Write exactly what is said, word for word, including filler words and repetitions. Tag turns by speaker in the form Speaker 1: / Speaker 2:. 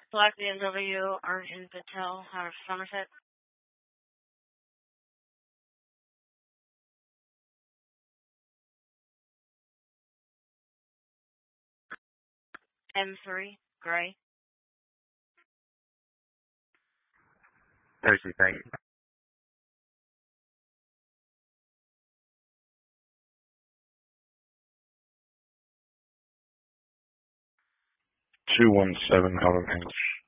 Speaker 1: Black B M W, Arjun Patel, out of Somerset. M three, gray.
Speaker 2: Thursday, thank you.
Speaker 3: two one seven out of English.